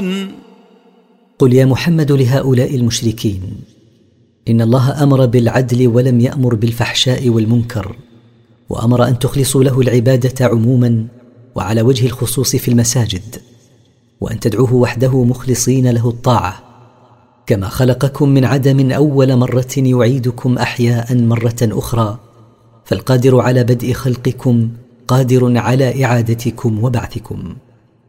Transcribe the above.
تعملون. قل يا محمد لهؤلاء المشركين: إن الله أمر بالعدل ولم يأمر بالفحشاء والمنكر، وأمر أن تخلصوا له العبادة عموما وعلى وجه الخصوص في المساجد، وأن تدعوه وحده مخلصين له الطاعة، كما خلقكم من عدم أول مرة يعيدكم أحياء مرة أخرى، فالقادر على بدء خلقكم قادر على إعادتكم وبعثكم.